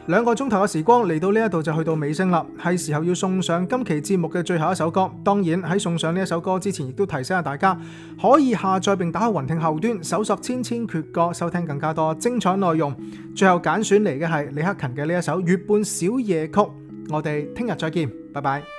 2個鐘頭嘅時光嚟到呢一度就去到尾聲啦，係時候要送上今期節目嘅最後一首歌。當然喺送上呢一首歌之前，亦都提醒下大家可以下載並打開雲聽後端搜索千千闕歌，收聽更加多精彩內容。最後揀選嚟嘅係李克勤嘅呢一首《月半小夜曲》。我哋聽日再見，拜拜。